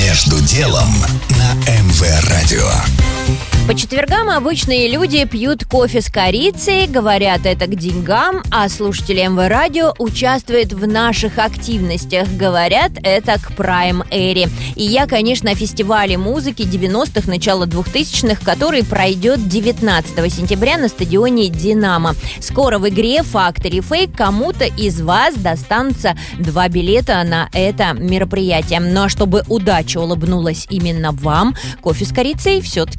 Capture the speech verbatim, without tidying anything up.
Между делом на эм вэ радио. По четвергам обычные люди пьют кофе с корицей, говорят это к деньгам, а слушатели эм вэ радио участвуют в наших активностях, говорят это к Prime Эре. И я, конечно, о фестивале музыки девяностых, начала двухтысячных, который пройдет девятнадцатого сентября на стадионе «Динамо». Скоро в игре «Факт или фейк» кому-то из вас достанутся два билета на это мероприятие. Ну а чтобы удача улыбнулась именно вам, кофе с корицей все-таки